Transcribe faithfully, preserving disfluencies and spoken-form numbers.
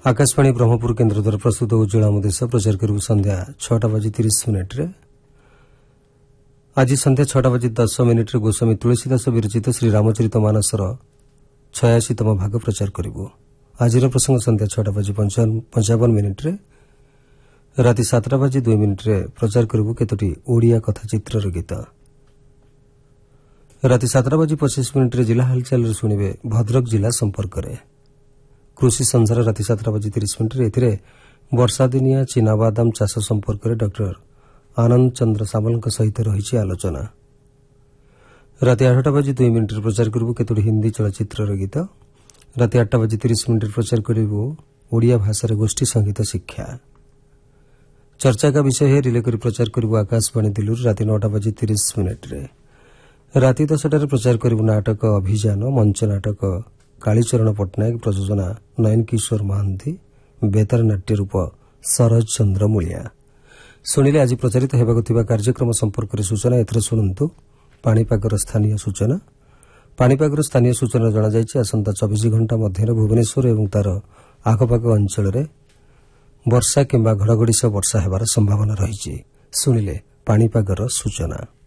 आकाशवाणी ब्रह्मपुर केन्द्र द्वारा प्रस्तुत उज्ज्वल आमदेश प्रचार करू संध्या छटा बजी तीस मिनिट आज संध्या छटा बजी दस मिनिट गोस्वामी तुलसीदास विरचित श्री रामचरित मानसर छयाशीतम भाग प्रचार करूँ। आज प्रसंग संध्या छटा बजी पंचावन मिनिट राति सातटा बजी दुई मिनिट प्रचार करूँ केतोटी ओडिया कथाचित्र गीत। राति सातटा बजी पचास मिनिट जिला हालचाल शुणे भद्रक जिला संपर्क में कृषि संसार राति सातटा बजी तीस मिनिट ए वर्षा दिनिया चिनाबादाम चाष संपर्क में डॉक्टर आनंद चंद्र सामल सहित रही आलोचना। राति आठटा बजी दुई मिनिट प्रचार करूँ केतोटी हिंदी चलचित्र गीत। राति आठटा बजी तीस मिनिट प्रचार करूँ ओडिया भाषा गोष्ठी संगीत शिक्षा। चर्चा का विषय है रिले कर प्रचार करूँ आकाशवाणी दिल्ली राति नौटा बजी तीस मिनिट राति दसटार प्रचार करूँ नाटक अभियान मंच नाटक कालीचरण पट्टनायक प्रयोजना नयन किशोर महांती बेतार नाट्य रूप सरज चंद्र मूलिया। शुणिले आज प्रचारित होगा कार्यक्रम संपर्क में सूचना एथर शुणु पाणीपागर स्थानीय सूचना। पाणीपागर स्थानीय सूचना जणाई आसंता चौबीस घंटा मध्य भुवनेश्वर और तार आखपाख अंचल में वर्षा किंबा घड़घड़ी सह वर्षा होबार संभावना रही। शुणिले पाणीपागर सूचना।